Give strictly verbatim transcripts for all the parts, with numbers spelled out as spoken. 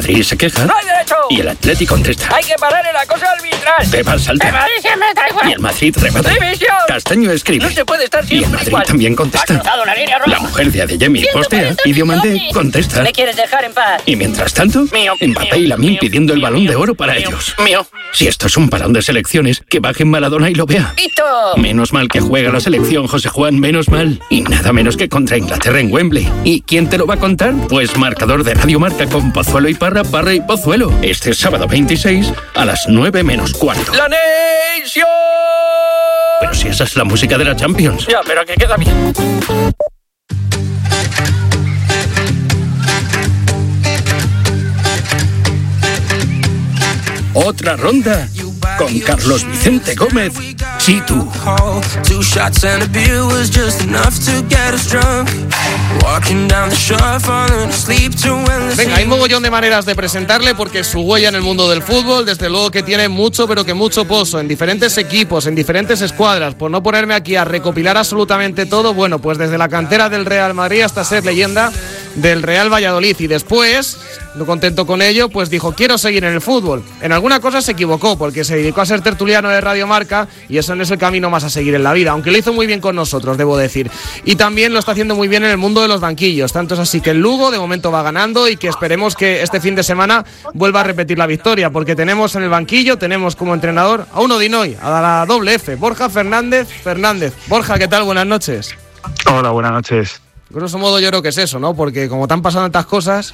Madrid se queja. ¡No hay derecho! Y el Atleti contesta. ¡Hay que parar el acoso arbitral! Pepa salta. ¡El Madrid siempre está igual! Y el Madrid remata. ¡División! Castaño escribe. No se puede estar Y siempre el Madrid igual. también ¡Ha contesta. cruzado la línea roja! La mujer de Adeyemi Siento postea. parecer Y Diomandé millones. contesta. ¿Me quieres dejar en paz? Y mientras tanto, Mío, Mbappé mío, y Lamine mío, pidiendo el mío, balón de mío, oro para mío, ellos. Mío. Si esto es un parón de selecciones, que bajen Maradona y lo vea. ¡Visto! Menos mal que juega la selección, José Juan, menos mal. Y nada menos que contra Inglaterra en Wembley. ¿Y quién te lo va a contar? Pues marcador de Radio Marca con Pozuelo y Parra, Parra y Pozuelo. Este sábado veintiséis a las nueve menos cuarto. ¡La Nation! Pero si esa es la música de la Champions. Ya, pero que queda bien. Otra ronda con Carlos Vicente Gómez. Sí, tú. Venga, hay mogollón de maneras de presentarle porque su huella en el mundo del fútbol, desde luego que tiene mucho, pero que mucho pozo, en diferentes equipos, en diferentes escuadras. Por no ponerme aquí a recopilar absolutamente todo, bueno, pues desde la cantera del Real Madrid hasta ser leyenda del Real Valladolid. Y después, no contento con ello, pues dijo, quiero seguir en el fútbol. En alguna cosa se equivocó, porque se dedicó a ser tertuliano de Radio Marca y eso no es el camino más a seguir en la vida, aunque lo hizo muy bien con nosotros, debo decir. Y también lo está haciendo muy bien en el mundo de los banquillos. Tanto es así que el Lugo de momento va ganando y que esperemos que este fin de semana vuelva a repetir la victoria, porque tenemos en el banquillo, tenemos como entrenador a uno de Inoy, a la doble F, Borja Fernández Fernández. Borja, ¿qué tal? Buenas noches. Hola, buenas noches. Grosso modo yo creo que es eso, ¿no? Porque como te han pasado tantas cosas...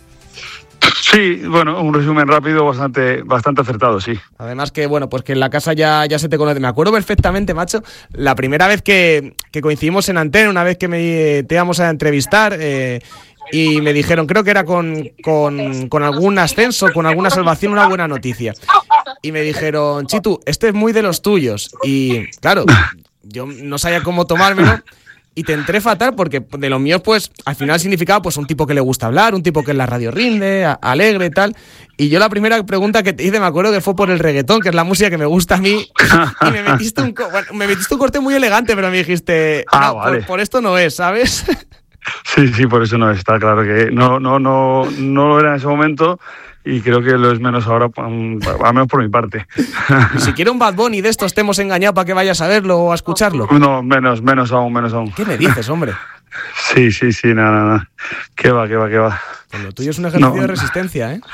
Sí, bueno, un resumen rápido bastante bastante acertado, sí. Además que, bueno, pues que en la casa ya, ya se te conoce. Me acuerdo perfectamente, macho, la primera vez que, que coincidimos en antena, una vez que me, te íbamos a entrevistar... Eh, y me dijeron, creo que era con, con, con algún ascenso, con alguna salvación, una buena noticia. Y me dijeron, Chitu, este es muy de los tuyos. Y claro, yo no sabía cómo tomármelo y te entré fatal porque de los míos, pues, al final significaba pues un tipo que le gusta hablar, un tipo que en la radio rinde, a, alegre y tal. Y yo la primera pregunta que te hice, me acuerdo que fue por el reggaetón, que es la música que me gusta a mí. Y me metiste un, bueno, me metiste un corte muy elegante, pero me dijiste, ah, no, vale. por, por esto no es, ¿sabes? Sí, sí, por eso no está claro que no, no, no, no lo era en ese momento y creo que lo es menos ahora, al menos por mi parte. Ni siquiera un Bad Bunny de estos te hemos engañado para que vayas a verlo o a escucharlo. No, menos, menos aún, menos aún. ¿Qué me dices, hombre? Sí, sí, sí, nada, nada. ¿Qué va, qué va, qué va? Pues lo tuyo es un ejercicio no. de resistencia, ¿eh?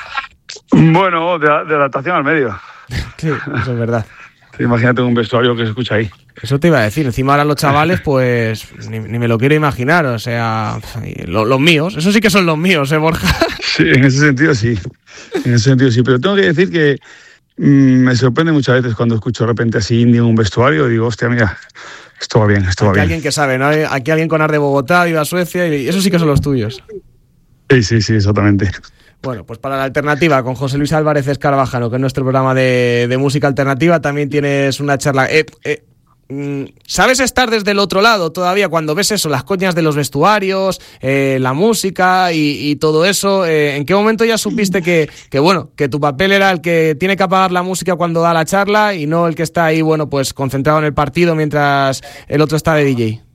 Bueno, de, de adaptación al medio. Sí, eso es verdad. Imagínate un vestuario que se escucha ahí. Eso te iba a decir. Encima ahora los chavales, pues ni, ni me lo quiero imaginar. O sea, lo, los míos. Eso sí que son los míos, ¿eh, Borja? Sí, en ese sentido sí. En ese sentido sí. Pero tengo que decir que mmm, me sorprende muchas veces cuando escucho de repente así indie en un vestuario y digo, hostia, mira, esto va bien, esto va Aquí bien. alguien que sabe, ¿no? Aquí alguien con ar de Bogotá, viva Suecia, y eso sí que son los tuyos. Sí, sí, sí, exactamente. Bueno, pues para la alternativa con José Luis Álvarez Escarabajano, que es nuestro programa de, de música alternativa, también tienes una charla. Eh, eh, ¿Sabes estar desde el otro lado todavía cuando ves eso, las coñas de los vestuarios, eh, la música y, y todo eso? Eh, ¿En qué momento ya supiste que, que, bueno, que tu papel era el que tiene que apagar la música cuando da la charla y no el que está ahí, bueno, pues concentrado en el partido mientras el otro está de D J?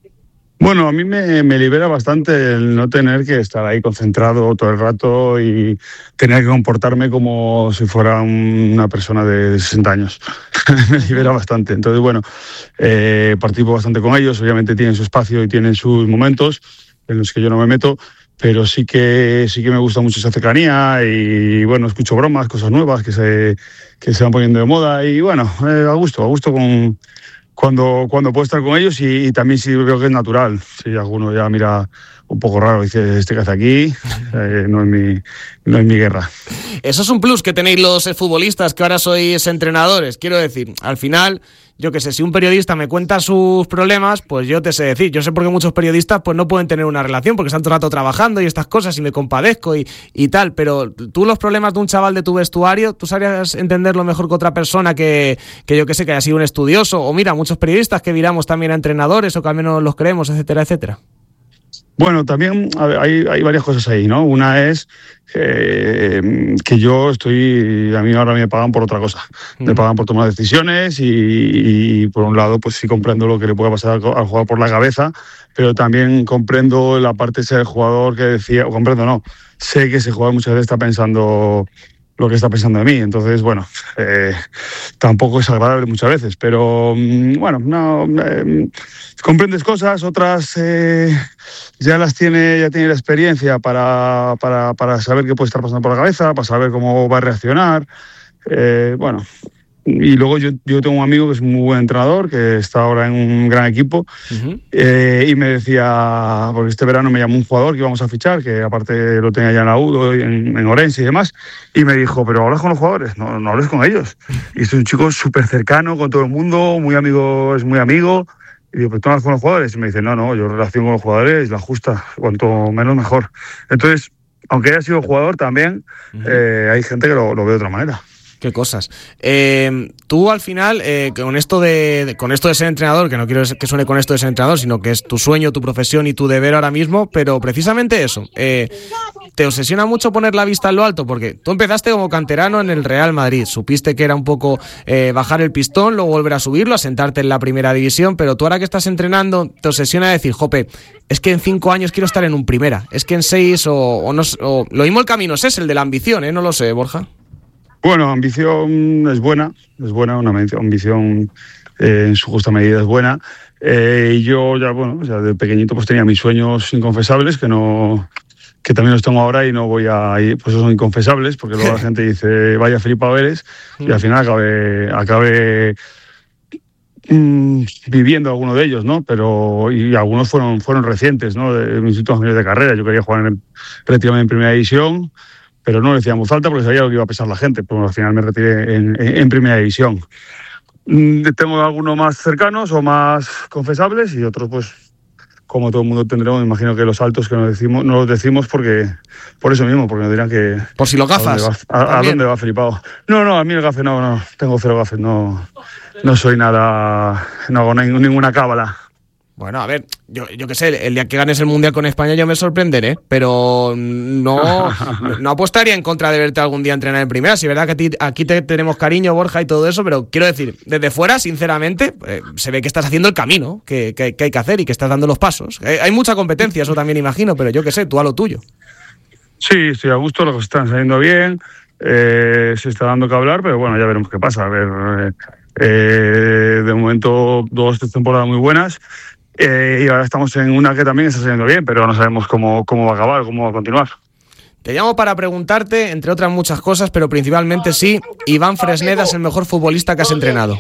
Bueno, a mí me, me libera bastante el no tener que estar ahí concentrado todo el rato y tener que comportarme como si fuera un, una persona de sesenta años. Me libera bastante. Entonces, bueno, eh, participo bastante con ellos. Obviamente tienen su espacio y tienen sus momentos en los que yo no me meto, pero sí que sí que me gusta mucho esa cercanía y, bueno, escucho bromas, cosas nuevas que se, que se van poniendo de moda y, bueno, eh, a gusto, a gusto con... Cuando, cuando puedo estar con ellos y, y también sí creo que es natural. Si alguno ya mira un poco raro, dice, este que hace aquí, eh, no, es mi, no es mi guerra. Eso es un plus que tenéis los futbolistas que ahora sois entrenadores. Quiero decir, al final, yo qué sé, si un periodista me cuenta sus problemas, pues yo te sé decir. Yo sé por qué muchos periodistas pues no pueden tener una relación porque están todo el rato trabajando y estas cosas y me compadezco y, y tal. Pero tú los problemas de un chaval de tu vestuario, ¿tú sabrías entenderlo mejor que otra persona que, que yo qué sé, que haya sido un estudioso? O mira, muchos periodistas que viramos también a entrenadores o que al menos los creemos, etcétera, etcétera. Bueno, también hay, hay varias cosas ahí, ¿no? Una es eh, que yo estoy, a mí ahora me pagan por otra cosa. Mm. Me pagan por tomar decisiones y, y por un lado, pues sí comprendo lo que le puede pasar al, al jugador por la cabeza, pero también comprendo la parte esa del jugador que decía, o comprendo no, sé que ese jugador muchas veces está pensando lo que está pensando de mí, entonces bueno, eh, tampoco es agradable muchas veces, pero bueno, no eh, comprendes cosas, otras eh, ya las tiene, ya tiene la experiencia para, para, para saber qué puede estar pasando por la cabeza, para saber cómo va a reaccionar, eh, bueno. Y luego yo, yo tengo un amigo que es un muy buen entrenador, que está ahora en un gran equipo, uh-huh. eh, y me decía, porque este verano me llamó un jugador que íbamos a fichar, que aparte lo tenía ya en la U D O, en, en Orense y demás, y me dijo, ¿pero hablas con los jugadores? No, no hables con ellos. Y es un chico súper cercano con todo el mundo, muy amigo, es muy amigo. Y digo, ¿pero tú hablas con los jugadores? Y me dice, no, no, yo relación con los jugadores la justa, cuanto menos mejor. Entonces, aunque haya sido jugador también, uh-huh. eh, hay gente que lo, lo ve de otra manera. Qué cosas. Eh, tú al final, eh, con esto de, de con esto de ser entrenador, que no quiero que suene con esto de ser entrenador, sino que es tu sueño, tu profesión y tu deber ahora mismo, pero precisamente eso, eh, ¿te obsesiona mucho poner la vista en lo alto? Porque tú empezaste como canterano en el Real Madrid, supiste que era un poco eh, bajar el pistón, luego volver a subirlo, a sentarte en la primera división, pero tú ahora que estás entrenando, ¿te obsesiona decir, jope, es que en cinco años quiero estar en un primera, es que en seis o, o no, o lo mismo el camino es el de la ambición, ¿eh? No lo sé, Borja. Bueno, ambición es buena, es buena, una ambición eh, en su justa medida es buena. Eh, y yo ya, bueno, o sea, de pequeñito pues tenía mis sueños inconfesables, que no, que también los tengo ahora y no voy a ir, pues son inconfesables, porque luego la gente dice, vaya flipado eres, y al final acabé, acabé mmm, viviendo alguno de ellos, ¿no? Pero, y algunos fueron, fueron recientes, ¿no? De mis últimos años de carrera. Yo quería jugar en, prácticamente en primera división, pero no lo decíamos falta porque sabía lo que iba a pensar la gente, pues al final me retiré en, en, en primera división. Tengo algunos más cercanos o más confesables y otros, pues, como todo el mundo tendremos, me imagino que los altos que nos decimos, no los decimos porque, por eso mismo, porque nos dirán que... Por si lo gafas. ¿A, a, a dónde va flipado? No, no, a mí el gafe no, no, tengo cero gafes, no, no soy nada, no hago ninguna cábala. Bueno, a ver, yo, yo qué sé, el día que ganes el Mundial con España yo me sorprenderé, pero no, no apostaría en contra de verte algún día entrenar en primera. Sí, es verdad que a ti, aquí te tenemos cariño, Borja, y todo eso, pero quiero decir, desde fuera, sinceramente, eh, se ve que estás haciendo el camino que, que, que hay que hacer y que estás dando los pasos. Eh, hay mucha competencia, eso también imagino, pero yo qué sé, tú a lo tuyo. Sí, estoy a gusto, las cosas están saliendo bien, eh, se está dando que hablar, pero bueno, ya veremos qué pasa. A ver, eh, eh, de momento dos tres temporadas muy buenas. Eh, y ahora estamos en una que también está saliendo bien, pero no sabemos cómo, cómo va a acabar, cómo va a continuar. Te llamo para preguntarte, entre otras muchas cosas, pero principalmente sí, Iván Fresneda es el mejor futbolista que has entrenado.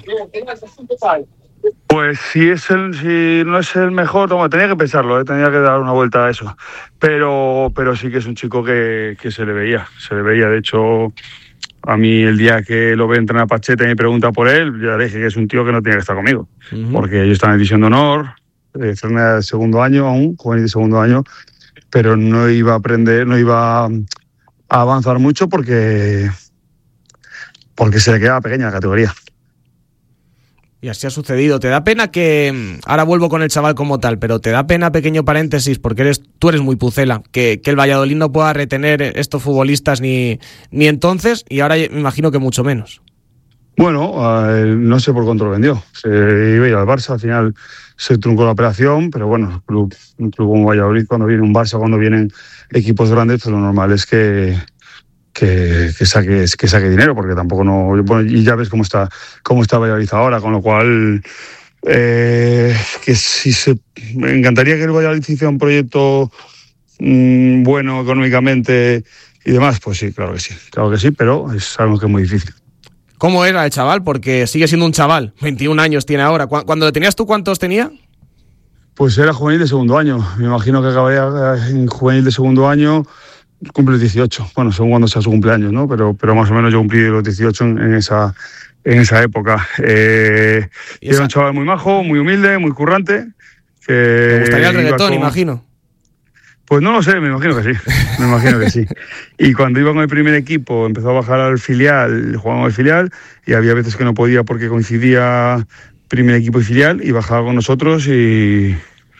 Pues si es el, si no es el mejor, bueno, tenía que pensarlo, ¿eh? Tenía que dar una vuelta a eso. Pero, pero sí que es un chico que, que se le veía, se le veía. De hecho, a mí el día que lo ve entrenar a Pacheta y me pregunta por él, ya le dije que es un tío que no tiene que estar conmigo. Uh-huh. Porque yo estaba en división de honor, de segundo año aún, juvenil de segundo año, pero no iba a aprender, no iba a avanzar mucho porque, porque se le quedaba pequeña la categoría. Y así ha sucedido. ¿Te da pena que, ahora vuelvo con el chaval como tal, pero te da pena, pequeño paréntesis, porque eres, tú eres muy pucela, que, que el Valladolid no pueda retener estos futbolistas ni, ni entonces, y ahora me imagino que mucho menos? Bueno, eh, no sé por cuánto lo vendió. Se iba a ir al Barça, al final se truncó la operación, pero bueno, un club, un club como Valladolid, cuando viene un Barça, cuando vienen equipos grandes, pues lo normal es que, que, que, saque, que saque dinero, porque tampoco no... Bueno, y ya ves cómo está, cómo está Valladolid ahora, con lo cual... Eh, que si se, me encantaría que el Valladolid hiciera un proyecto mmm, bueno económicamente y demás, pues sí, claro que sí, claro que sí, pero es algo que es muy difícil. ¿Cómo era el chaval? Porque sigue siendo un chaval, veintiún años tiene ahora. Cuando lo tenías tú, ¿cuántos tenía? Pues era juvenil de segundo año. Me imagino que acabaría en juvenil de segundo año, cumple dieciocho. Bueno, según cuando sea su cumpleaños, ¿no? Pero, pero más o menos yo cumplí los dieciocho en, en, esa, en esa época. Eh, era un chaval muy majo, muy humilde, muy currante. Que me gustaría el reggaetón, con... imagino. Pues no lo sé, me imagino que sí, me imagino que sí. Y cuando iba con el primer equipo, empezó a bajar al filial, jugaba con el filial, y había veces que no podía porque coincidía primer equipo y filial, y bajaba con nosotros y,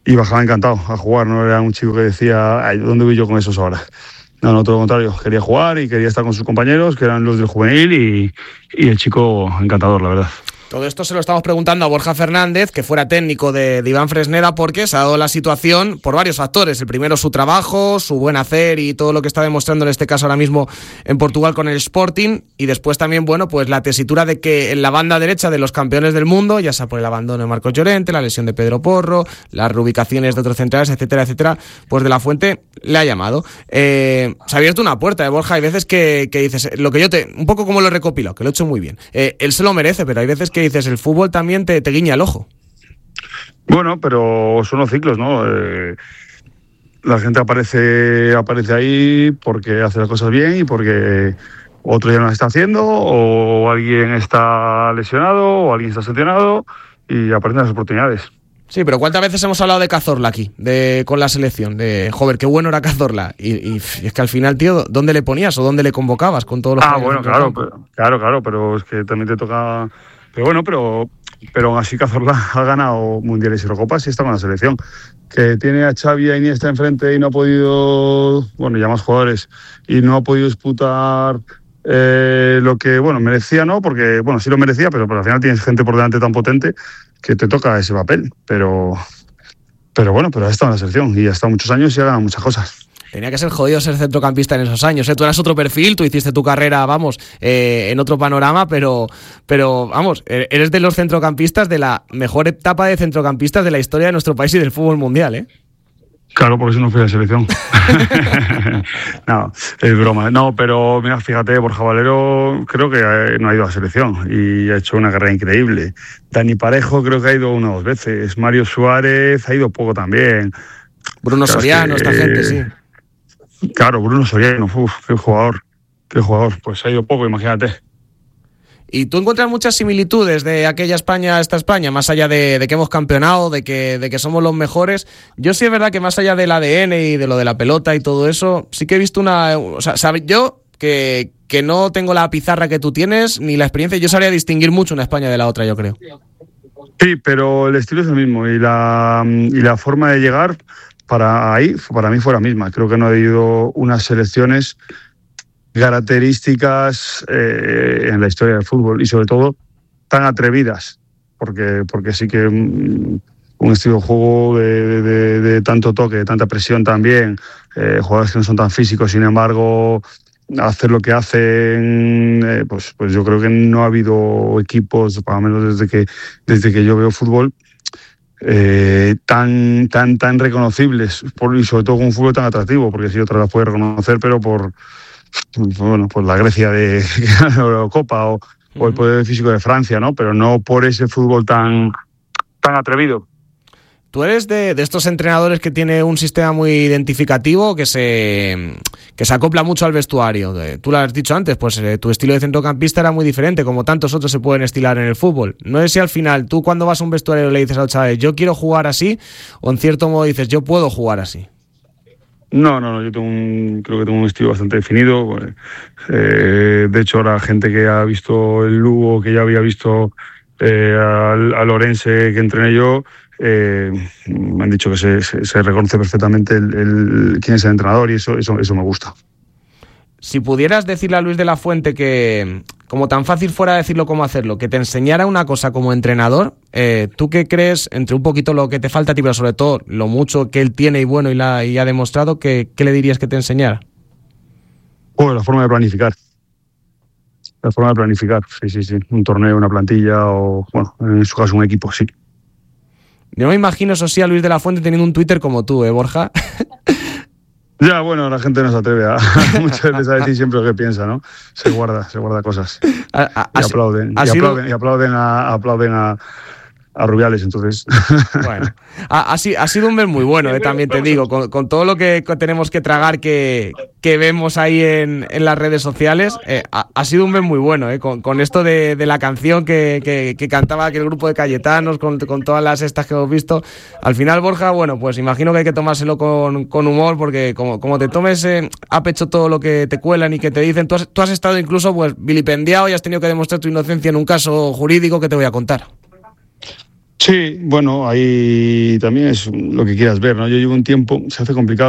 y bajaba encantado a jugar, no era un chico que decía, ay, ¿dónde voy yo con esos ahora? No, no, todo lo contrario, quería jugar y quería estar con sus compañeros, que eran los del juvenil, y, y el chico encantador, la verdad. Todo esto se lo estamos preguntando a Borja Fernández, que fuera técnico de, de Iván Fresneda, porque se ha dado la situación por varios factores. El primero, su trabajo, su buen hacer y todo lo que está demostrando en este caso ahora mismo en Portugal con el Sporting. Y después también, bueno, pues la tesitura de que en la banda derecha de los campeones del mundo, ya sea por el abandono de Marcos Llorente, la lesión de Pedro Porro, las reubicaciones de otros centrales, etcétera, etcétera, pues de la Fuente le ha llamado. Eh, se ha abierto una puerta, de Borja. Hay veces que, que dices, lo que yo te, un poco como lo recopilo, que lo he hecho muy bien. Eh, él se lo merece, pero hay veces que que dices, el fútbol también te, te guiña el ojo. Bueno, pero son los ciclos, ¿no? Eh, la gente aparece, aparece ahí porque hace las cosas bien y porque otro ya no las está haciendo, o alguien está lesionado, o alguien está sancionado, y aparecen las oportunidades. Sí, pero ¿cuántas veces hemos hablado de Cazorla aquí, de con la selección? De, joder, qué bueno era Cazorla. Y, y, y es que al final, tío, ¿dónde le ponías o dónde le convocabas con todos los... Ah, bueno, claro, pero, claro, claro, pero es que también te toca... Pero bueno, pero, pero aún así Cazorla ha ganado mundiales y Eurocopas y está con la selección. Que tiene a Xavi y a Iniesta enfrente y no ha podido, bueno, ya más jugadores, y no ha podido disputar eh, lo que, bueno, merecía, ¿no? Porque, bueno, sí lo merecía, pero, pero al final tienes gente por delante tan potente que te toca ese papel. Pero, pero bueno, pero ha estado en la selección y ha estado muchos años y ha ganado muchas cosas. Tenía que ser jodido ser centrocampista en esos años, ¿eh? Tú eras otro perfil, tú hiciste tu carrera, vamos, eh, en otro panorama, pero, pero vamos, eres de los centrocampistas de la mejor etapa de centrocampistas de la historia de nuestro país y del fútbol mundial, ¿eh? Claro, por eso no fui a la selección. No, es broma. No, pero mira, fíjate, Borja Valero creo que no ha ido a la selección y ha hecho una carrera increíble. Dani Parejo creo que ha ido una o dos veces. Mario Suárez ha ido poco también. Bruno claro, Soriano, es que, esta gente, sí. Claro, Bruno Soriano, uf, qué jugador, qué jugador, pues ha ido poco, imagínate. ¿Y tú encuentras muchas similitudes de aquella España a esta España, más allá de, de que hemos campeonado, de que, de que somos los mejores? Yo sí es verdad que más allá del A D N y de lo de la pelota y todo eso, sí que he visto una... O sea, ¿sabes? Yo que, que no tengo la pizarra que tú tienes, ni la experiencia, yo sabría distinguir mucho una España de la otra, yo creo. Sí, pero el estilo es el mismo y la, y la forma de llegar... Para ahí, para mí fue la misma. Creo que no ha habido unas selecciones características eh, en la historia del fútbol y sobre todo tan atrevidas, porque, porque sí que un, un estilo de juego de, de, de tanto toque, de tanta presión también, eh, jugadores que no son tan físicos, sin embargo, hacer lo que hacen, eh, pues, pues yo creo que no ha habido equipos, por lo menos desde que, desde que yo veo fútbol, Eh, tan tan tan reconocibles por, y sobre todo con un fútbol tan atractivo, porque sí, otra las puede reconocer, pero por bueno, por la Grecia de la Eurocopa o, uh-huh. o el poder físico de Francia, ¿no? Pero no por ese fútbol tan tan atrevido. Tú eres de, de estos entrenadores que tiene un sistema muy identificativo, que se que se acopla mucho al vestuario. Tú lo has dicho antes, pues eh, tu estilo de centrocampista era muy diferente, como tantos otros se pueden estilar en el fútbol. No sé si al final tú cuando vas a un vestuario le dices a los chavales, yo quiero jugar así, o en cierto modo dices, yo puedo jugar así. No, no, no, yo tengo un, creo que tengo un estilo bastante definido. Eh, de hecho, ahora gente que ha visto el Lugo, que ya había visto eh, al, al Orense que entrené yo, Eh, me han dicho que se, se, se reconoce perfectamente el, el, quién es el entrenador y eso, eso, eso me gusta. Si pudieras decirle a Luis de la Fuente que, como tan fácil fuera decirlo como hacerlo, que te enseñara una cosa como entrenador, eh, ¿tú qué crees, entre un poquito lo que te falta a ti, pero sobre todo lo mucho que él tiene y bueno y, la, y ha demostrado, que, ¿qué le dirías que te enseñara? Pues la forma de planificar. La forma de planificar, sí, sí, sí. Un torneo, una plantilla o, bueno, en su caso un equipo, sí. Yo me imagino, eso sí, a Luis de la Fuente teniendo un Twitter como tú, ¿eh, Borja? Ya, bueno, la gente no se atreve a muchas veces a decir siempre lo que piensa, ¿no? Se guarda, se guarda cosas. A, a, y aplauden, y aplauden, sido... y aplauden a, aplauden a, a Rubiales, entonces. Bueno, ha, ha, ha sido un mes muy bueno, eh, también te digo, con, con todo lo que tenemos que tragar que, que vemos ahí en, en las redes sociales, eh, ha, ha sido un mes muy bueno, eh, con, con esto de, de la canción que, que, que cantaba aquel grupo de Cayetanos, con, con todas las estas que hemos visto. Al final, Borja, bueno, pues imagino que hay que tomárselo con, con humor, porque como, como te tomes eh, a pecho todo lo que te cuelan y que te dicen, tú has, tú has estado incluso pues vilipendiado y has tenido que demostrar tu inocencia en un caso jurídico que te voy a contar. Sí, bueno, ahí también es lo que quieras ver, ¿no? Yo llevo un tiempo, se hace complicado.